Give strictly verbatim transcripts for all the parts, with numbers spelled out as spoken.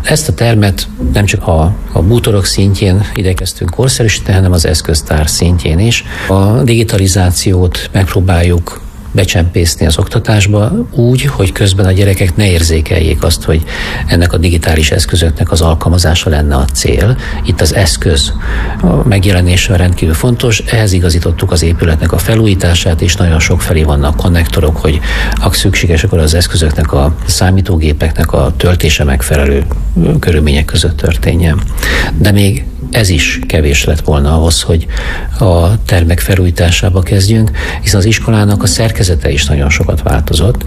Ezt a termet nem csak a, a bútorok szintjén igyekeztünk korszerűsíteni, hanem az eszköztár szintjén is. A digitalizációt megpróbáljuk becsempészni az oktatásba úgy, hogy közben a gyerekek ne érzékeljék azt, hogy ennek a digitális eszközöknek az alkalmazása lenne a cél. Itt az eszköz a megjelenése rendkívül fontos, ehhez igazítottuk az épületnek a felújítását, és nagyon sok felé vannak konnektorok, hogy ha szükséges, akkor az eszközöknek, a számítógépeknek a töltése megfelelő körülmények között történjen. De még ez is kevés lett volna ahhoz, hogy a termek felújításába kezdjünk, hiszen az iskolának a szerkezete is nagyon sokat változott.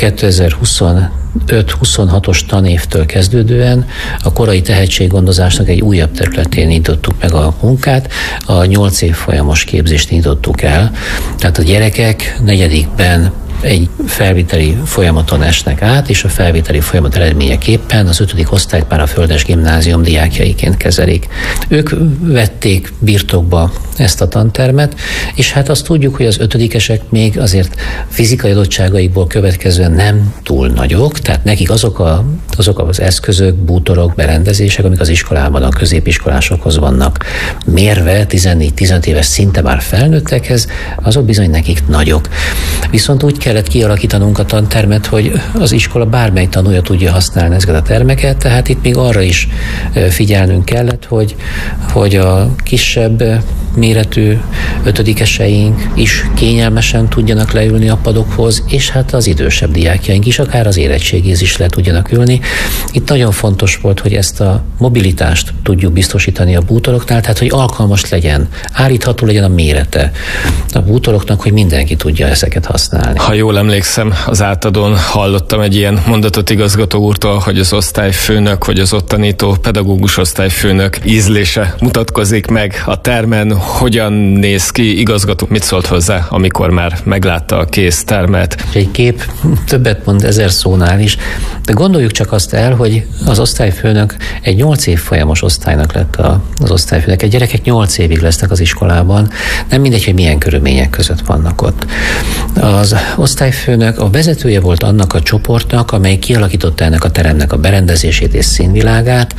kétezer-huszonöt-huszonhatos tanévtől kezdődően a korai tehetséggondozásnak egy újabb területén nyitottuk meg a munkát, a nyolc év folyamos képzést nyitottuk el. Tehát a gyerekek negyedikben egy felvételi folyamaton esnek át, és a felvételi folyamat eredményeképpen az ötödik osztályt már a Földes Gimnázium diákjaiként kezelik. Ők vették birtokba ezt a tantermet, és hát azt tudjuk, hogy az ötödikesek még azért fizikai adottságaikból következően nem túl nagyok, tehát nekik azok, a, azok az eszközök, bútorok, berendezések, amik az iskolában a középiskolásokhoz vannak mérve, tizennégy-tizenöt éves szinte már felnőttekhez, azok bizony nekik nagyok. Viszont úgy kellett kialakítanunk a tantermet, hogy az iskola bármely tanulja tudja használni ezeket a termeket, tehát itt még arra is figyelnünk kellett, hogy, hogy a kisebb méretű ötödikeseink is kényelmesen tudjanak leülni a padokhoz, és hát az idősebb diákjaink is, akár az érettségéhez is le tudjanak ülni. Itt nagyon fontos volt, hogy ezt a mobilitást tudjuk biztosítani a bútoroknál, tehát hogy alkalmas legyen, állítható legyen a mérete a bútoroknak, hogy mindenki tudja ezeket használni. Ha jól emlékszem, az átadón hallottam egy ilyen mondatot igazgató úrtól, hogy az osztályfőnök, vagy az ott tanító pedagógus osztályfőnök ízlése mutatkozik meg a termen. Hogyan néz ki, igazgató, mit szólt hozzá, amikor már meglátta a kész termet? Egy kép többet mond ezer szónál is, de gondoljuk csak azt el, hogy az osztályfőnök egy nyolc év folyamos osztálynak lett az osztályfőnök. Egy gyerekek nyolc évig lesznek az iskolában, nem mindegy, hogy milyen körülmények között vannak ott. Az osztályfőnök a vezetője volt annak a csoportnak, amely kialakította ennek a teremnek a berendezését és színvilágát,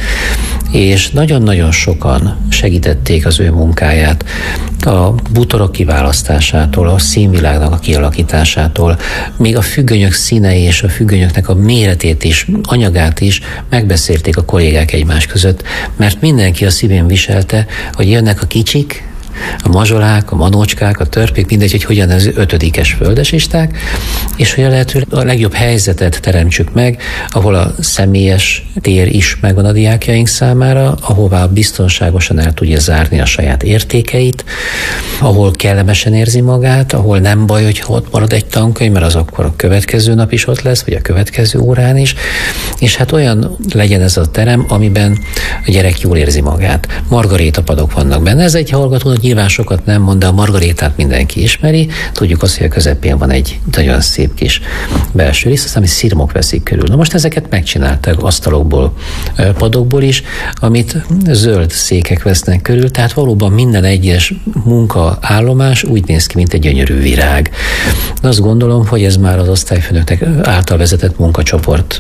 és nagyon-nagyon sokan segítették az ő munkáját a bútorok kiválasztásától, a színvilágnak a kialakításától, még a függönyök színei és a függönyöknek a méretét is, anyagát is megbeszélték a kollégák egymás között, mert mindenki a szívén viselte, hogy jönnek a kicsik, a mazsolák, a manócskák, a törpék, mindegy, hogy hogyan az ötödikes földesisták, és hogy a lehető a legjobb helyzetet teremtsük meg, ahol a személyes tér is megvan a diákjaink számára, ahová biztonságosan el tudja zárni a saját értékeit, ahol kellemesen érzi magát, ahol nem baj, hogy ott marad egy tankönyv, mert az akkor a következő nap is ott lesz, vagy a következő órán is, és hát olyan legyen ez a terem, amiben a gyerek jól érzi magát. Margarétapadok vannak benne, ez egy hallgatónak nyilván sokat nem mond, de a margarétát mindenki ismeri. Tudjuk azt, hogy a közepén van egy nagyon szép kis belső rész, ami szirmok veszik körül. Na most ezeket megcsináltak asztalokból, padokból is, amit zöld székek vesznek körül, tehát valóban minden egyes munkaállomás úgy néz ki, mint egy gyönyörű virág. De azt gondolom, hogy ez már az osztályfőnöknek által vezetett munkacsoport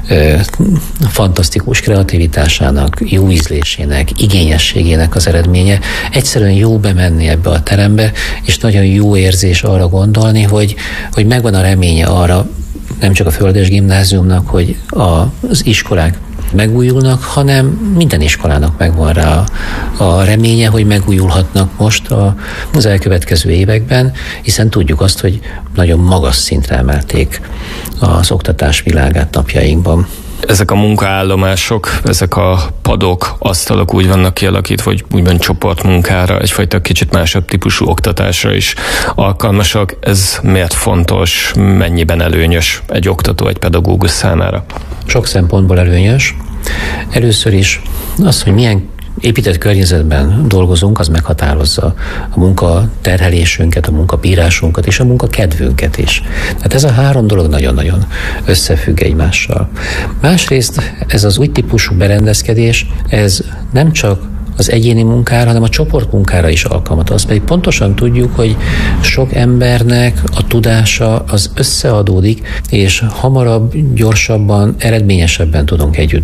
fantasztikus kreativitásának, jó ízlésének, igényességének az eredménye. Egyszerűen jó bemenni ebbe a terembe, és nagyon jó érzés arra gondolni, hogy, hogy megvan a reménye arra, nem csak a Földes Gimnáziumnak, hogy az iskolák megújulnak, hanem minden iskolának megvan rá a reménye, hogy megújulhatnak most az elkövetkező években, hiszen tudjuk azt, hogy nagyon magas szintre emelték az oktatás világát napjainkban. Ezek a munkaállomások, ezek a padok, asztalok úgy vannak kialakítva, hogy úgymond csoportmunkára, egyfajta kicsit másabb típusú oktatásra is alkalmasak. Ez miért fontos, mennyiben előnyös egy oktató, egy pedagógus számára? Sok szempontból előnyös. Először is az, hogy milyen épített környezetben dolgozunk, az meghatározza a munkaterhelésünket, a munkabírásunkat és a munkakedvünket is. Tehát ez a három dolog nagyon-nagyon összefügg egymással. Másrészt ez az új típusú berendezkedés, ez nem csak az egyéni munkára, hanem a csoportmunkára is alkalmat. Azt pedig pontosan tudjuk, hogy sok embernek a tudása az összeadódik, és hamarabb, gyorsabban, eredményesebben tudunk együtt